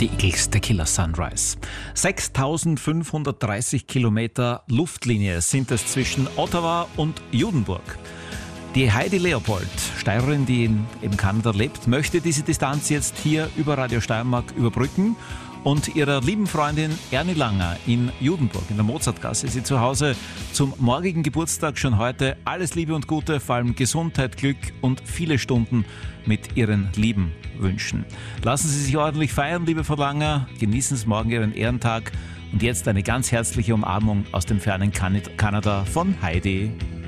Die Eagles, Tequila Sunrise. 6.530 Kilometer Luftlinie sind es zwischen Ottawa und Judenburg. Die Heidi Leopold, Steirerin, die in Kanada lebt, möchte diese Distanz jetzt hier über Radio Steiermark überbrücken und ihrer lieben Freundin Ernie Langer in Judenburg, in der Mozartgasse, ist sie zu Hause zum morgigen Geburtstag schon heute alles Liebe und Gute, vor allem Gesundheit, Glück und viele Stunden mit ihren Lieben wünschen. Lassen Sie sich ordentlich feiern, liebe Frau Langer, genießen Sie morgen Ihren Ehrentag und jetzt eine ganz herzliche Umarmung aus dem fernen Kanada von Heidi.